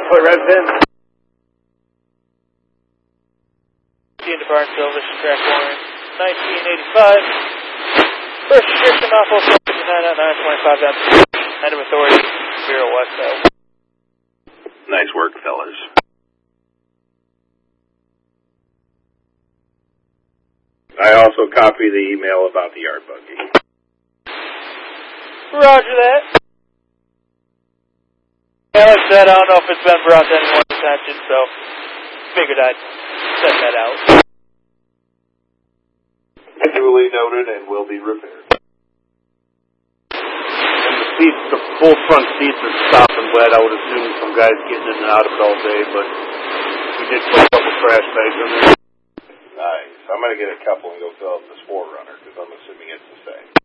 Put residence. Gene to Barnesville, this is track warrant 1985. First restriction off 9.925 M. End of authority, 0 West South. Nice work, fellas. I also copy the email about the yard buggy. Roger that. Yeah, like I said, I don't know if it's been brought to anyone's attention, so figured I'd set that out. Duly noted and will be repaired. The full front seats are sopping wet. I would assume some guys getting in and out of it all day, but we did put a couple trash bags in there. Nice. I'm going to get a couple and go fill up this 4Runner because I'm assuming it's the same.